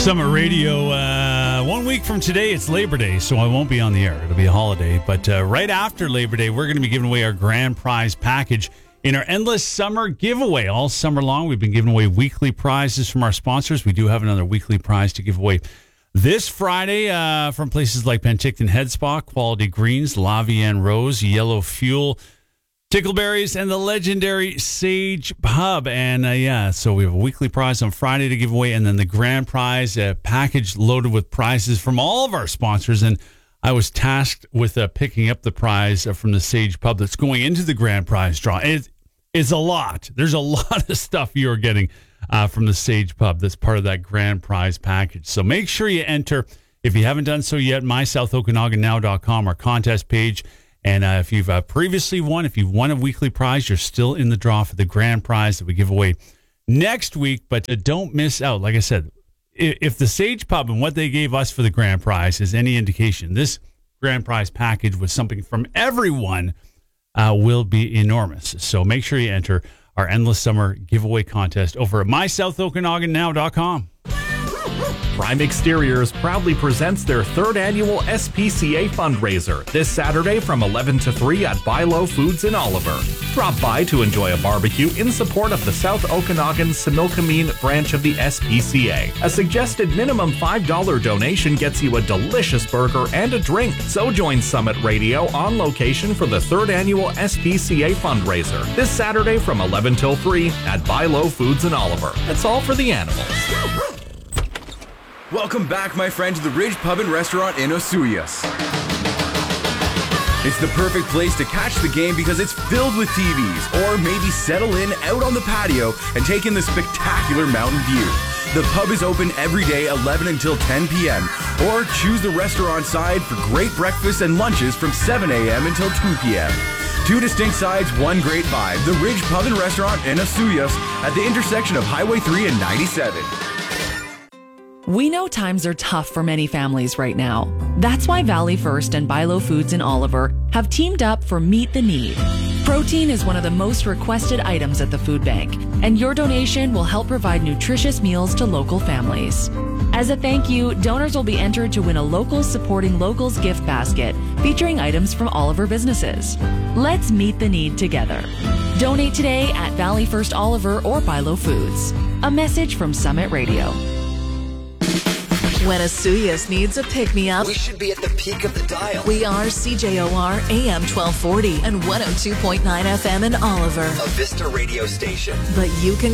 Summit Radio. 1 week from today, it's Labor Day, so I won't be on the air. It'll be a holiday. But right after Labor Day, we're going to be giving away our grand prize package in our Endless Summer giveaway. All summer long, we've been giving away weekly prizes from our sponsors. We do have another weekly prize to give away this Friday from places like Penticton Head Spa, Quality Greens, La Vienne Rose, Yellow Fuel, Tickleberries, and the legendary Sage Pub. And so we have a weekly prize on Friday to give away, and then the grand prize, a package loaded with prizes from all of our sponsors. And I was tasked with picking up the prize from the Sage Pub that's going into the grand prize draw. It's a lot. There's a lot of stuff you're getting from the Sage Pub that's part of that grand prize package. So make sure you enter, if you haven't done so yet, mysouthokanaganow.com, our contest page. And if you've previously won, if you've won a weekly prize, you're still in the draw for the grand prize that we give away next week. But don't miss out. Like I said, if the Sage Pub and what they gave us for the grand prize is any indication, this grand prize package with something from everyone will be enormous. So make sure you enter our Endless Summer giveaway contest over at mysouthokanaganow.com. Prime Exteriors proudly presents their third annual SPCA fundraiser this Saturday from 11 to 3 at Bilo Foods in Oliver. Drop by to enjoy a barbecue in support of the South Okanagan Similkameen branch of the SPCA. A suggested minimum $5 donation gets you a delicious burger and a drink. So join Summit Radio on location for the third annual SPCA fundraiser this Saturday from 11 till 3 at Bilo Foods in Oliver. That's all for the animals. Welcome back, my friend, to the Ridge Pub and Restaurant in Osoyoos. It's the perfect place to catch the game because it's filled with TVs, or maybe settle in out on the patio and take in the spectacular mountain view. The pub is open every day 11 until 10 p.m. or choose the restaurant side for great breakfasts and lunches from 7 a.m. until 2 p.m. Two distinct sides, one great vibe. The Ridge Pub and Restaurant in Osoyoos at the intersection of Highway 3 and 97. We know times are tough for many families right now. That's why Valley First and Bilo Foods in Oliver have teamed up for Meet the Need. Protein is one of the most requested items at the food bank, and your donation will help provide nutritious meals to local families. As a thank you, donors will be entered to win a Locals Supporting Locals gift basket featuring items from all of our businesses. Let's meet the need together. Donate today at Valley First Oliver or Bilo Foods. A message from Summit Radio. When Osoyoos needs a pick-me-up, we should be at the peak of the dial. We are CJOR AM 1240 and 102.9 FM in Oliver. A Vista radio station. But you can